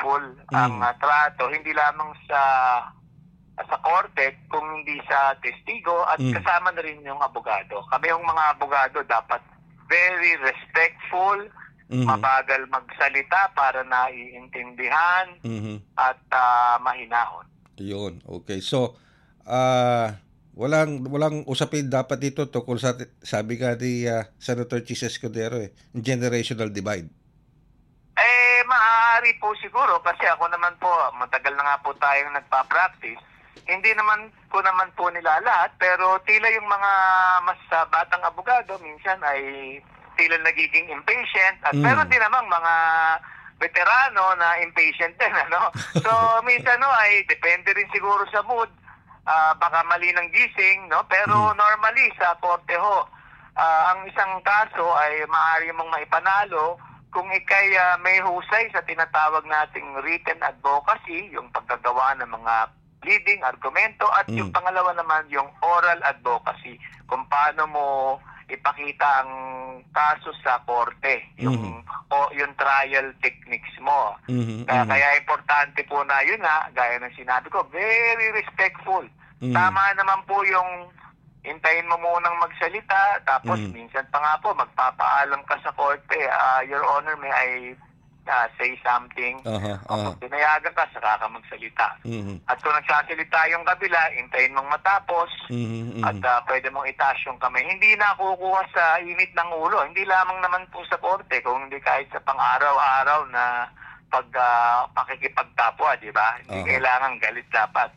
respectful ang trato, hindi lamang sa korte, kung hindi sa testigo at kasama na rin yung abogado. Kami yung mga abogado dapat very respectful, mabagal magsalita para naiintindihan at mahinahon. Yun, okay. So, walang usapin dapat dito tungkol sa, sabi ka ni Senator Chis Escudero, generational divide. Maaari po siguro kasi ako naman po, matagal na nga po tayong nagpa-practice. Hindi naman ko po nila lahat, pero tila yung mga mas batang abogado minsan ay tila nagiging impatient at meron din namang mga veterano na impatient din, ano? So minsan ay depende rin siguro sa mood, baka mali ng gising, no? Pero normally sa korte ho, ang isang kaso ay maaari mong maipanalo kung ikay may husay sa tinatawag nating written advocacy, yung paggagawa ng mga pleading, argumento, at yung pangalawa naman yung oral advocacy, kung paano mo ipakita ang kaso sa korte, yung trial techniques mo. Kaya importante po na yun gaya ng sinabi ko, very respectful. Tama naman po yung hintayin mo munang magsalita, tapos minsan pa nga po magpapaalam ka sa korte, Your Honor, may I say something. Kung pinayagan ka, saka ka magsalita. At kung nagsasalita yung kabila, hintayin mong matapos at pwede mong itaas yung kamay. Hindi na kukuha sa init ng ulo. Hindi lamang naman po sa korte, kung hindi kahit sa pang-araw-araw na pakikipagtapwa, di ba? Hindi kailangan galit dapat.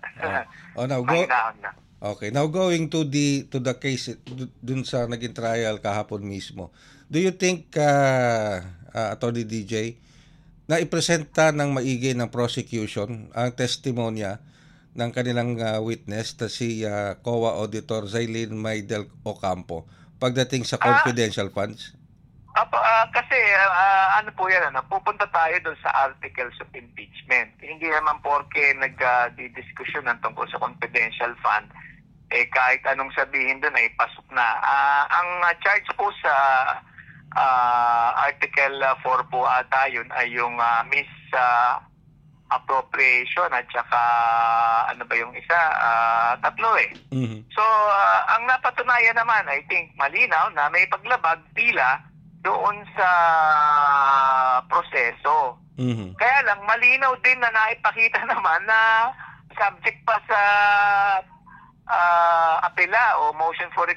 Okay, now going to the case dun sa naging trial kahapon mismo. Do you think Attorney DJ na ipresenta ng maigi ng prosecution ang testimonya ng kanilang witness na si COA Auditor Zailin Maydel Ocampo pagdating sa confidential funds? Kasi ano po yan, pupunta tayo doon sa articles of impeachment. Hindi naman porke nagdidiskusyon ng tungkol sa confidential fund, kahit anong sabihin doon ay pasok na. Ang charge po sa Article 4 po ata yun ay yung misappropriation at saka ano ba yung isa? Tatlo So, ang napatunayan naman, I think, malinaw na may paglabag tila doon sa proseso. Kaya lang, malinaw din na naipakita naman na subject pa sa apela o motion for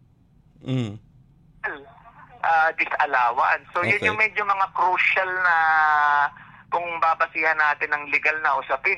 disallowance. So, yun yung medyo mga crucial na kung babasihan natin ng legal na usapin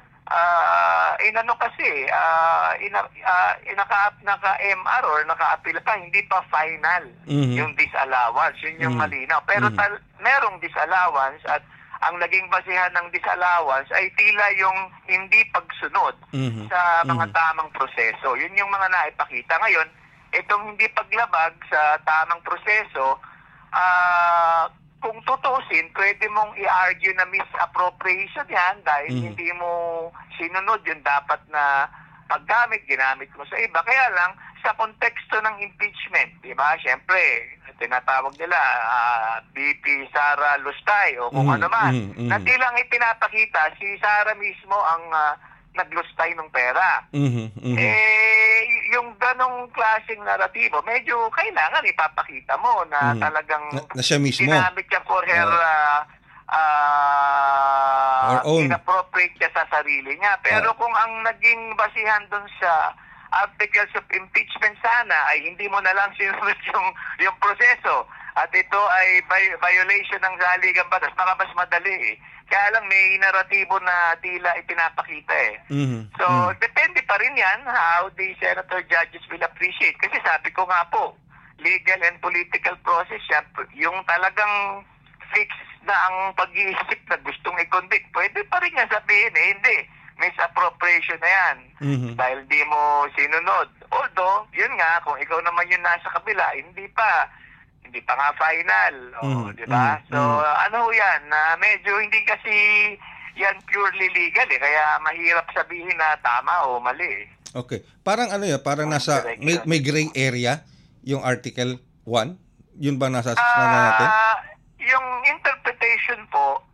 naka-MR or naka-appeal pa, hindi pa final yung disallowance. Yun yung malinaw. Pero merong disallowance at ang naging basihan ng disallowance ay tila yung hindi pagsunod sa mga tamang proseso. Yun yung mga naipakita. Ngayon, itong hindi paglabag sa tamang proseso, kung tutusin, pwede mong i-argue na misappropriation yan dahil hindi mo sinunod yung dapat na paggamit, ginamit mo sa iba. Kaya lang, sa konteksto ng impeachment, di ba? Siyempre, tinatawag nila BP Sara Lustay o kung ano man. Na tilang ipinapakita, si Sara mismo ang naglustay ng pera. Yung ganong klaseng naratibo, medyo kailangan ipapakita mo na talagang na siya mismo ginamit niya for her inappropriate niya sa sarili niya. Pero kung ang naging basihan dun sa articles of impeachment sana ay hindi mo na lang sinunod yung proseso at ito ay violation ng saligang batas, baka mas madali Kaya lang may naratibo na tila ipinapakita So, depende pa rin yan how the senator judges will appreciate. Kasi sabi ko nga po, legal and political process yan, yung talagang fix na ang pag-iisip na gustong i-convict, pwede pa rin yan sabihin hindi, misappropriation na yan. Dahil di mo sinunod. Although, yun nga, kung ikaw naman yung nasa kabila, hindi pa nga final. Di ba? So, ano yan, medyo hindi kasi yan purely legal kaya mahirap sabihin na tama o mali. Okay. Parang ano yan, parang nasa, may gray area, yung Article 1? Yun ba nasa natin? Yung interpretation po,